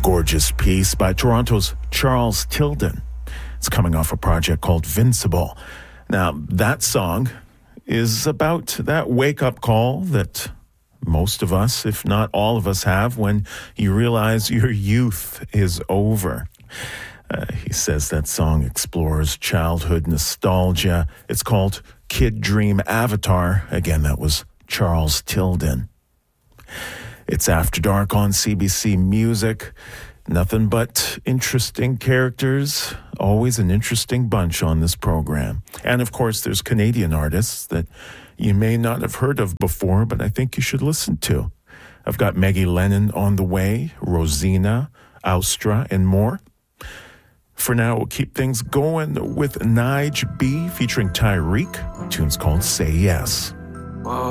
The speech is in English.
Gorgeous piece by Toronto's Charles Tilden. It's coming off a project called Vincible. Now, that song is about that wake-up call that most of us, if not all of us, have when you realize your youth is over. He says that song explores childhood nostalgia. It's called Kid Dream Avatar. Again, that was Charles Tilden. It's After Dark on CBC Music. Nothing but interesting characters. Always an interesting bunch on this program. And of course, there's Canadian artists that you may not have heard of before, but I think you should listen to. I've got Maggie Lennon on the way, Rosina, Austra, and more. For now, we'll keep things going with Nige B featuring Tyreek. The tune's called Say Yes.